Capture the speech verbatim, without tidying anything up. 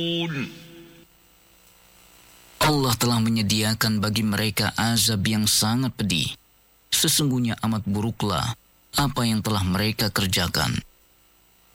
Allah telah menyediakan bagi mereka azab yang sangat pedih. Sesungguhnya amat buruklah apa yang telah mereka kerjakan.